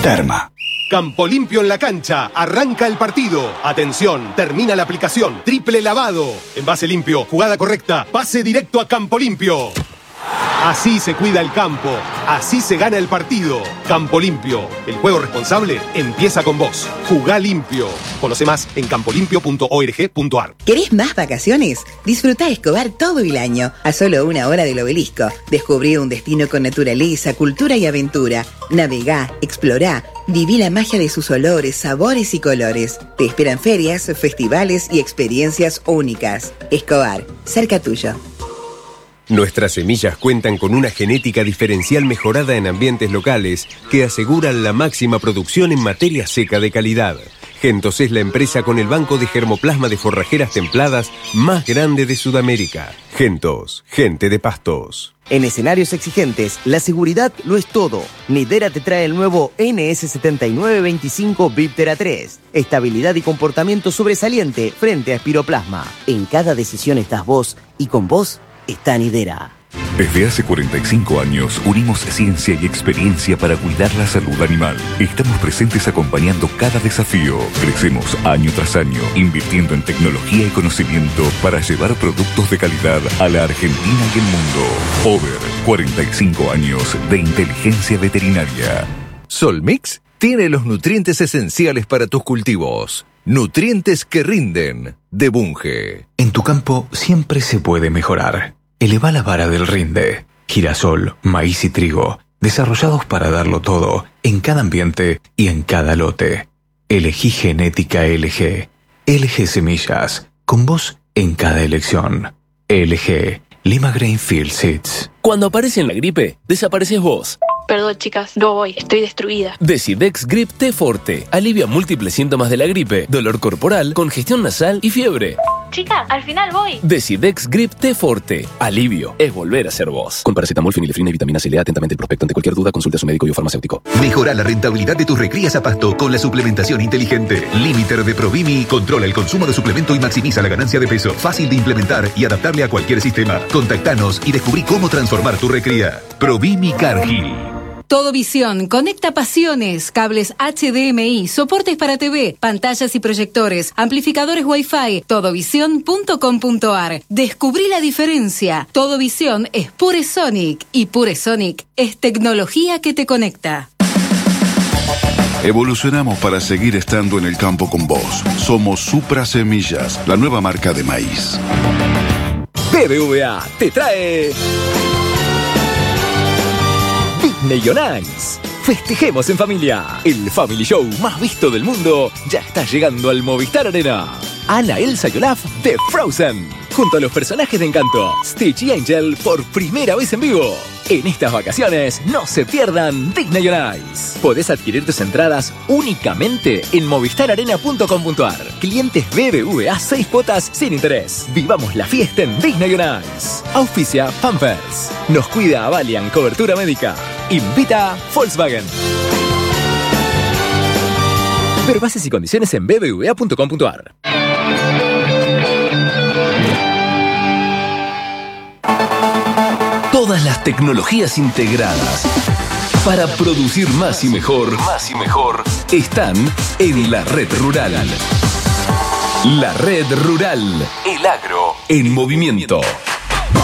Terma. Campo Limpio en la cancha. Arranca el partido. Atención, termina la aplicación. Triple lavado. Envase limpio, jugada correcta. Pase directo a Campo Limpio. Así se cuida el campo. Así se gana el partido. Campo Limpio. El juego responsable empieza con vos. Jugá limpio. Conoce más en campolimpio.org.ar. ¿Querés más vacaciones? Disfrutá Escobar todo el año, a solo 1 hora del Obelisco. Descubrí un destino con naturaleza, cultura y aventura. Navegá, explorá, viví la magia de sus olores, sabores y colores. Te esperan ferias, festivales y experiencias únicas. Escobar, cerca tuyo. Nuestras semillas cuentan con una genética diferencial mejorada en ambientes locales que aseguran la máxima producción en materia seca de calidad. Gentos es la empresa con el banco de germoplasma de forrajeras templadas más grande de Sudamérica. Gentos, gente de pastos. En escenarios exigentes, la seguridad lo es todo. Nidera te trae el nuevo NS7925 Viptera 3. Estabilidad y comportamiento sobresaliente frente a espiroplasma. En cada decisión estás vos y con vos está Nidera. Desde hace 45 años unimos ciencia y experiencia para cuidar la salud animal. Estamos presentes acompañando cada desafío. Crecemos año tras año, invirtiendo en tecnología y conocimiento para llevar productos de calidad a la Argentina y el mundo. Over 45 años de inteligencia veterinaria. Solmix tiene los nutrientes esenciales para tus cultivos. Nutrientes que rinden, de Bunge. En tu campo siempre se puede mejorar. Eleva la vara del rinde. Girasol, maíz y trigo, desarrollados para darlo todo, en cada ambiente y en cada lote. Elegí genética LG. LG Semillas, con vos en cada elección. LG, Lima Grainfield Seeds. Cuando aparece en la gripe, desapareces vos. Perdón, chicas, no voy, estoy destruida. Decidex Grip T Forte. Alivia múltiples síntomas de la gripe, dolor corporal, congestión nasal y fiebre. Chica, al final voy. Decidex Grip T Forte. Alivio es volver a ser vos. Con paracetamol, fenilefrina y vitamina C. Lea atentamente el prospecto. Ante cualquier duda, consulte a su médico y o farmacéutico. Mejora la rentabilidad de tus recrías a pasto con la suplementación inteligente. Limiter de Provimi controla el consumo de suplemento y maximiza la ganancia de peso. Fácil de implementar y adaptable a cualquier sistema. Contactanos y descubrí cómo transformar tu recría. Provimi Cargill. Todo Visión, conecta pasiones, cables HDMI, soportes para TV, pantallas y proyectores, amplificadores Wi-Fi, todovision.com.ar. Descubrí la diferencia. Todo Visión es Pure Sonic y Pure Sonic es tecnología que te conecta. Evolucionamos para seguir estando en el campo con vos. Somos Supra Semillas, la nueva marca de maíz. BBVA te trae Disney on Ice. Festejemos en familia. El Family Show más visto del mundo ya está llegando al Movistar Arena. Anna, Elsa y Olaf de Frozen, junto a los personajes de Encanto, Stitch y Angel por primera vez en vivo. En estas vacaciones no se pierdan Disney on Ice. Podés adquirir tus entradas únicamente en movistararena.com.ar. Clientes BBVA 6 cuotas sin interés. Vivamos la fiesta en Disney on Ice. Auspicia Pampers. Nos cuida Valiant Cobertura Médica. Invita Volkswagen. Ver bases y condiciones en bbva.com.ar. Todas las tecnologías integradas para producir más y mejor están en la red rural. La red rural. El agro en movimiento.